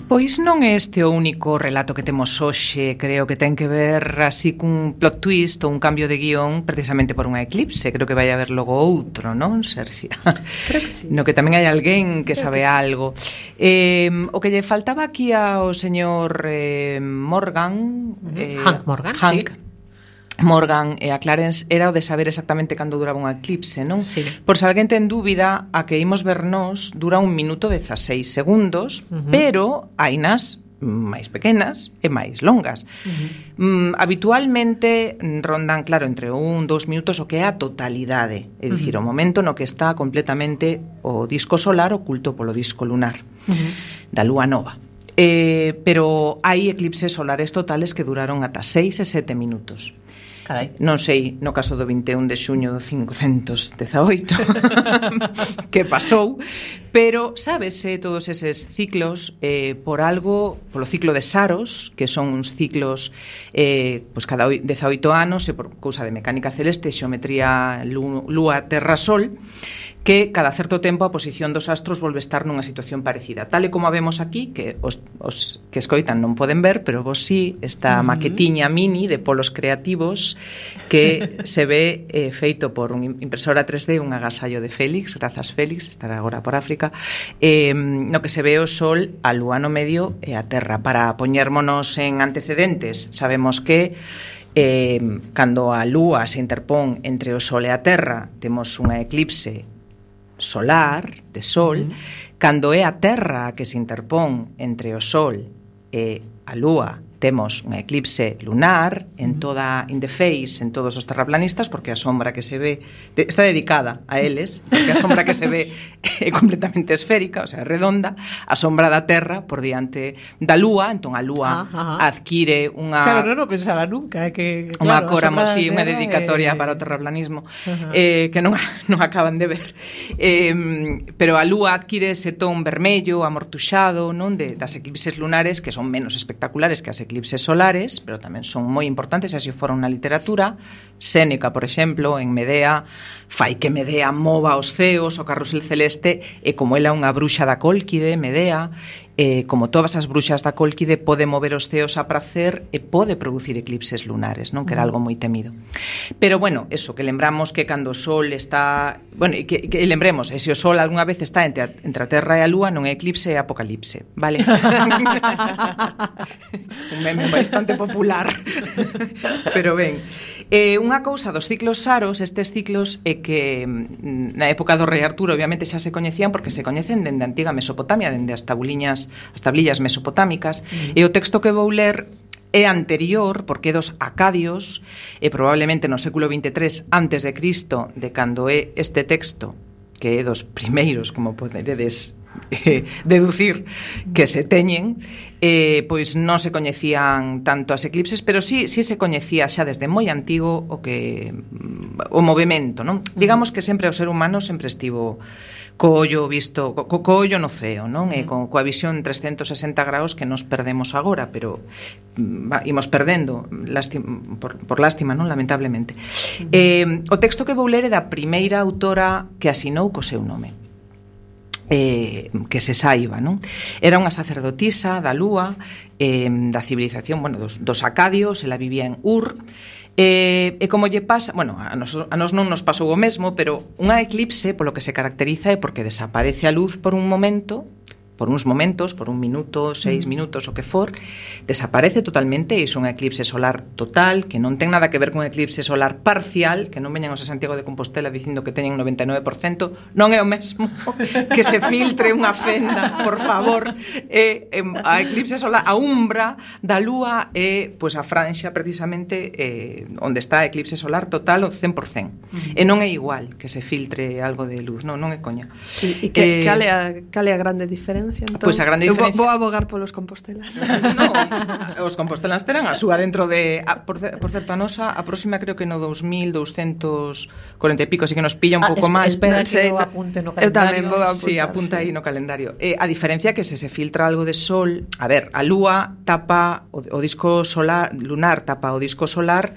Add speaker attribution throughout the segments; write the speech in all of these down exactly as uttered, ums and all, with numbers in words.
Speaker 1: Pois non é este o único relato que temos hoxe, creo que ten que ver así cun plot twist ou un cambio de guión precisamente por unha eclipse. Creo que vai haber logo outro, non, Serxia?
Speaker 2: Creo que sí.
Speaker 1: No que tamén hai alguén que
Speaker 2: creo
Speaker 1: sabe
Speaker 2: que sí.
Speaker 1: algo. Eh, o que lle faltaba aquí ao señor eh, Morgan, eh,
Speaker 3: Hank Morgan,
Speaker 1: Hank,
Speaker 3: sí.
Speaker 1: Morgan e a Clarence era o de saber exactamente cando duraba unha eclipse, non?
Speaker 3: Sí.
Speaker 1: Por se alguén ten dúbida, a que imos vernos dura un minuto dezaseis segundos, uh-huh. pero hai nas máis pequenas e máis longas. Uh-huh. Mm, habitualmente rondan, claro, entre un, dous minutos o que é a totalidade, é dicir, uh-huh. o momento no que está completamente o disco solar oculto polo disco lunar, uh-huh. da lúa nova. Eh, pero hai eclipses solares totales que duraron ata seis e sete minutos.
Speaker 3: Carai.
Speaker 1: Non sei, no caso do vinte e un de xuño do quinhentos dezaoito que pasou, pero sábese todos eses ciclos eh, por algo, polo ciclo de Saros, que son uns ciclos eh, pues cada dezaoito anos e por cousa de mecánica celeste, xeometría lúa, terra, sol, que cada certo tempo a posición dos astros volve estar nunha situación parecida. Tal e como a vemos aquí, que os, os que escoitan non poden ver, pero vos sí, esta uh-huh. maquetiña mini de polos creativos que se ve eh, feito por un impresora tres D, un agasallo de Félix, grazas Félix, estará agora por África, eh, no que se ve o Sol, a lúa no medio e a Terra. Para poñérmonos en antecedentes, sabemos que eh, cando a lúa se interpón entre o Sol e a Terra, temos unha eclipse solar, de sol, uh-huh. cando é a Terra que se interpón entre o Sol e a Lúa, temos unha eclipse lunar en toda in the face, en todos os terraplanistas, porque a sombra que se ve de, está dedicada a eles, porque a sombra que se ve é completamente esférica, o sea, redonda, a sombra da Terra por diante da Lúa, entón a Lúa ah, adquire unha...
Speaker 2: Claro, non o pensara nunca, é que... Claro,
Speaker 1: unha cora, sí, unha dedicatoria é... para o terraplanismo, uh-huh. eh, que non, non acaban de ver. Eh, pero a Lúa adquire ese ton vermello, amortuxado, non, de, das eclipses lunares, que son menos espectaculares que as eclipses solares, pero tamén son moi importantes, así foron na literatura. Séneca, por exemplo, en Medea, fai que Medea mova os ceos, o carrusel celeste, e como ela é unha bruxa da Cólquide, Medea, eh, como todas as bruxas da Cólquide, pode mover os ceos a pracer e pode producir eclipses lunares, non? Que era algo moi temido. Pero, bueno, eso, que lembramos que cando o Sol está... Bueno, que, que lembremos, e se o Sol algunha vez está entre a, entre a Terra e a Lúa, non é eclipse, é apocalipse, vale? Un meme bastante popular. Pero ben, eh, unha cousa dos ciclos Saros, estes ciclos é que na época do rei Arturo obviamente xa se coñecían porque se coñecen dende a antiga Mesopotamia, dende as tabuliñas, as tablillas mesopotámicas, uh-huh. e o texto que vou ler é anterior, porque é dos acadios, e probablemente no século vinte e tres antes de Cristo, de cando é este texto, que é dos primeiros, como poderedes eh, deducir, que se teñen, eh, pois non se coñecían tanto as eclipses, pero sí, sí se coñecía xa desde moi antigo o que o movimento, non? Digamos que sempre o ser humano sempre estivo co ollo visto, co, co ollo no ceo, non? E con coa visión trescentos sesenta graus que nos perdemos agora, pero va, imos perdendo lástima, por, por lástima, non? Lamentablemente. Uh-huh. Eh, o texto que vou ler é da primeira autora que asinou co seu nome. Eh, que se saiba, non? Era unha sacerdotisa da Lúa, eh, da civilización, bueno, dos, dos acadios, ela vivía en Ur. E, e como lle pasa, bueno, a nos, a nos non nos pasou o mesmo, pero unha eclipse polo que se caracteriza é porque desaparece a luz por un momento, por uns momentos, por un minuto, seis mm. minutos, o que for, desaparece totalmente, e iso é unha eclipse solar total, que non ten nada que ver con eclipse solar parcial, que non veñan os de Santiago de Compostela dicindo que teñen noventa e nove por cento, non é o mesmo que se filtre unha fenda, por favor. E, e, a eclipse solar, a umbra da lúa é pois a franxa precisamente eh, onde está a eclipse solar total o cen por cento. Mm. E non é igual que se filtre algo de luz, non, non é coña.
Speaker 2: Sí, e que, eh, cale, a, cale a grande diferencia? Entón,
Speaker 1: pois a grande diferencia...
Speaker 2: Vou abogar polos compostelas.
Speaker 1: No, os compostelas terán a súa dentro de... A, por, por certo, a nosa, a próxima creo que no dos mil douscentos corenta e pico, así que nos pilla un
Speaker 3: ah,
Speaker 1: pouco
Speaker 3: es,
Speaker 1: mal.
Speaker 3: Espera que eu apunte no calendario.
Speaker 2: Eu tamén vou apuntar.
Speaker 1: Sí, apunta aí no calendario. Eh, a diferencia que se se filtra algo de sol... A ver, a lúa tapa o, o disco solar, lunar tapa o disco solar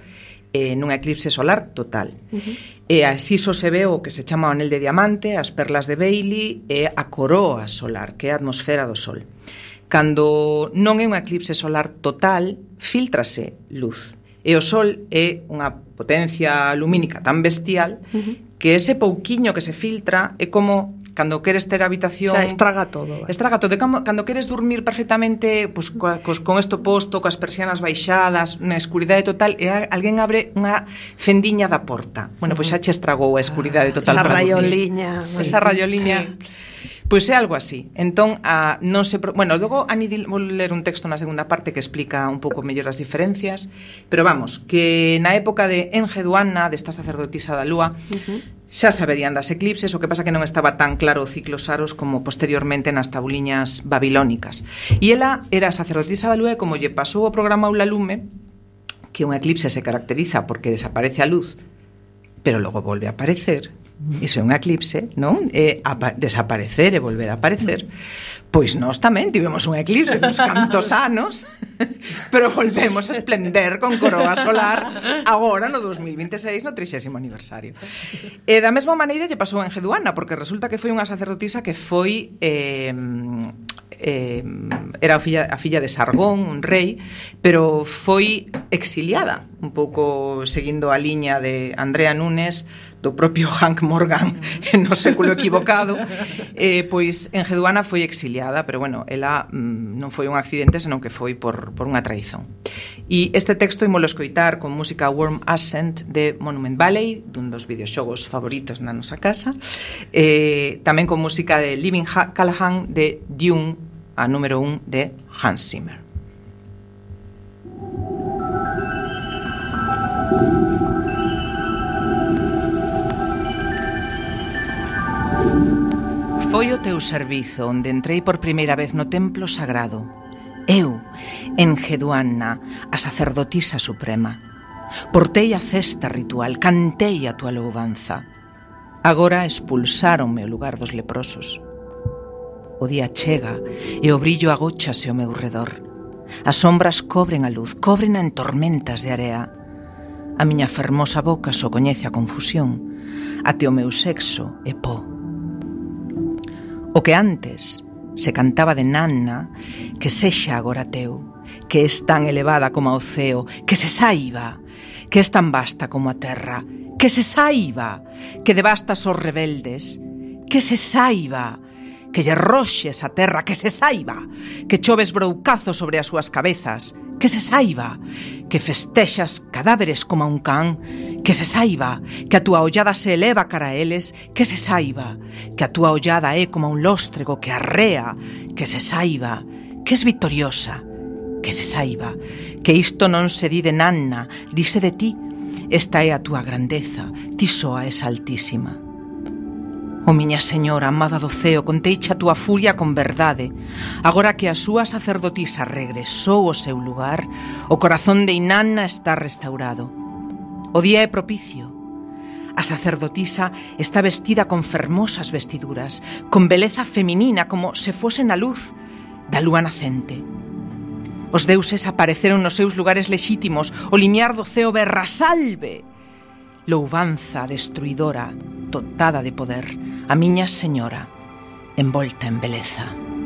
Speaker 1: eh, nun eclipse solar total. Uh-huh. E así só se ve o que se chama o anel de diamante, as perlas de Bailey e a coroa solar, que é a atmosfera do Sol. Cando non é un eclipse solar total, filtrase luz. E o Sol é unha potencia lumínica tan bestial uh-huh. que ese pouquiño que se filtra é como cando queres ter a habitación...
Speaker 2: O sea, estraga todo.
Speaker 1: Vale. Estraga todo. Como, cando queres dormir perfectamente pues, pues, con isto posto, coas persianas baixadas, na escuridade total, e alguén abre unha fendiña da porta. Bueno, pois pues xa che estragou a escuridade total.
Speaker 2: Esa rayoliña.
Speaker 1: Sí. Esa rayoliña... Sí. Pois é algo así. Entón, a, non se... Bueno, logo Anidil, vou ler un texto na segunda parte que explica un pouco mellor as diferencias, pero vamos, que na época de Enheduanna, desta sacerdotisa da lúa, uh-huh. xa saberían das eclipses, o que pasa que non estaba tan claro o ciclo Saros como posteriormente nas tabuliñas babilónicas. E ela era sacerdotisa da lúa e como lle pasou o programa Ulalume, que un eclipse se caracteriza porque desaparece a luz, pero logo volve a aparecer... Iso é un eclipse, non? É apa- desaparecer e volver a aparecer. Pois nós tamén tivemos un eclipse uns cantos anos, pero volvemos a esplender con coroa solar agora no dos mil vinte e seis, no trixésimo aniversario. E da mesma maneira lle pasou en Enheduanna, porque resulta que foi unha sacerdotisa que foi... Eh, eh, era a filla, a filla de Sargón, un rei, pero foi exiliada, un pouco seguindo a liña de Andrea Nunes, do propio Hank Morgan no século equivocado, eh, pois Enheduanna foi exiliada, pero bueno, ela mm, non foi un accidente, senón que foi por, por unha traizón. E este texto imolo escoitar con música Warm Ascent de Monument Valley, dun dos videoxogos favoritos na nosa casa, eh, tamén con música de Living Callaghan de Dune, a número un de Hans Zimmer. Foi o teu servizo onde entrei por primeira vez no templo sagrado. Eu, Enheduanna, a sacerdotisa suprema. Portei a cesta ritual, cantei a tua louvanza. Agora expulsáronme o lugar dos leprosos. O día chega e o brillo agóchase ao meu redor. As sombras cobren a luz, cobren en tormentas de area. A miña fermosa boca só coñece a confusión. Até o meu sexo é pó. O que antes se cantaba de Nanna, que sexa agora teu, que es tan elevada como o ceo, que se saiba, que es tan vasta como a terra, que se saiba, que devastas os rebeldes, que se saiba, que lle roxes a terra, que se saiba, que choves broucazos sobre as súas cabezas, que se saiba, que festexas cadáveres como un can, que se saiba, que a túa ollada se eleva cara a eles, que se saiba, que a túa ollada é como un lóstrego que arrea, que se saiba, que es victoriosa, que se saiba, que isto non se di de Nanna, dise de ti, esta é a túa grandeza, ti soa es altísima. Oh, miña señora, amada do ceo, conteiche a túa furia con verdade. Agora que a súa sacerdotisa regresou ao seu lugar, o corazón de Inanna está restaurado. O día é propicio. A sacerdotisa está vestida con fermosas vestiduras, con beleza feminina, como se fose na luz da lúa nacente. Os deuses apareceron nos seus lugares lexítimos, o limiar do ceo berra salve. Louvanza destruidora, dotada de poder, a miña señora, envolta en beleza.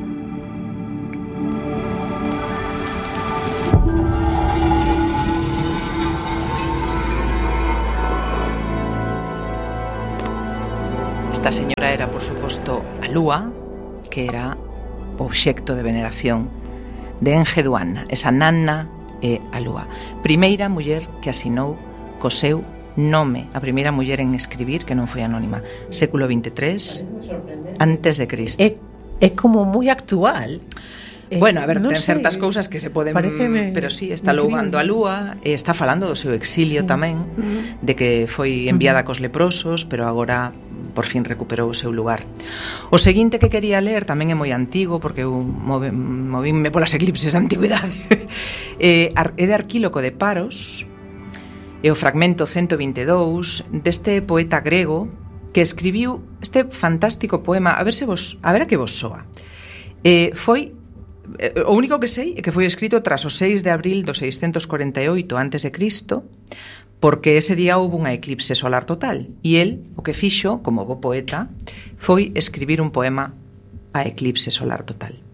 Speaker 1: Esta señora era, por suposto, a lúa, que era o obxecto de veneración de Enheduanna, esa Nanna é a lúa, primeira muller que asinou co seu nome, a primeira muller en escribir que non foi anónima, século veintitrés antes de Cristo.
Speaker 3: É, é como moi actual.
Speaker 1: Bueno, a ver,
Speaker 3: non
Speaker 1: ten
Speaker 3: sei,
Speaker 1: certas cousas que se poden,
Speaker 3: pareceme
Speaker 1: pero sí, está louvando a lúa, e está falando do seu exilio sí. tamén, uh-huh. de que foi enviada uh-huh. cos leprosos, pero agora por fin recuperou o seu lugar. O seguinte que quería ler tamén é moi antigo, porque eu move, movíme polas eclipses da antigüidade. é, é de Arquíloco de Paros, é o fragmento cento vinte e dous deste poeta grego que escribiu este fantástico poema, a ver se vos, a ver a que vos soa. Eh, foi o único que sei é que foi escrito tras o seis de abril do seiscentos corenta e oito antes de Cristo porque ese día houve unha eclipse solar total e el, o que fixo, como bo poeta, foi escribir un poema a eclipse solar total.